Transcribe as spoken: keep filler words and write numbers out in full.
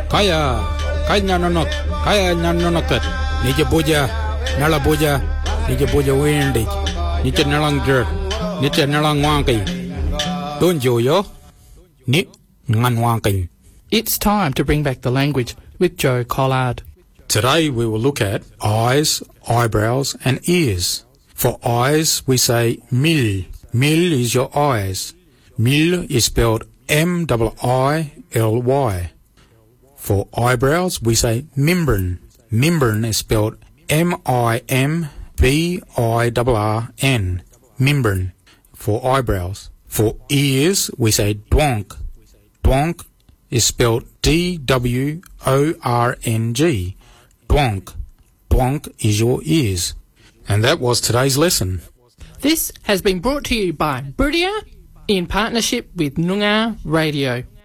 Kaya, kaya nanot, kaya nanonokat. Nija boja, nala boja, nija boja windig. Nija nalang jerk, nija nalang wanky. Don't you yo? Ni ngan wanky. It's time to bring back the language with Joe Collard. Today we will look at eyes, eyebrows and ears. For eyes we say mil. Mil is your eyes. Mil is spelled M I I L Y. For eyebrows we say membrane. Membrane is spelled M I M B I R R N. Membrane for eyebrows. For ears we say dwonk. Dwonk is spelled D W O R N G. Dwonk. Dwonk is your ears. And that was today's lesson. This has been brought to you by Buridia in partnership with Noongar Radio.